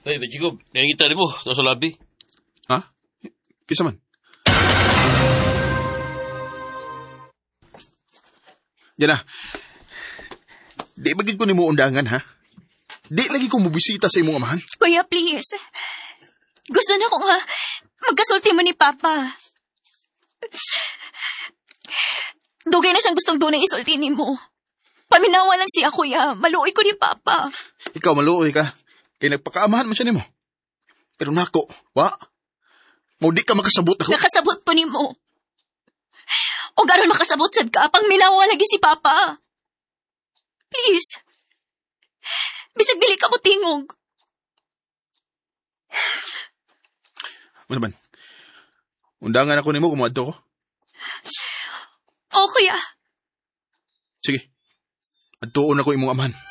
Ay, Bachikob, nakikita mo, ito sa labi. Ha? Kisa man? Yan na. Di bagid ko ni mo undangan, ha? Di lagi ko mubisita sa imong amahan. Kuya, please. Gusto na ko nga magkasulti mo ni Papa. Dugay na siyang gustong dunay isulti ni mo. Paminawa lang siya, kuya. Maluoy ko ni Papa. Ikaw maluoy ka. Kaya nagpakaamahan mo siya ni mo. Pero nako, wa? Mau di ka makasabot ako. Nakasabot ko ni mo. O garon makasabot sad ka, pang minawa lagi si Papa. Please. Bisag dili ka mo tingog. Ano man? Undangan ako ni mo, kumuadto ko. O, kuya. Sige. Adtuon ako imong amahan.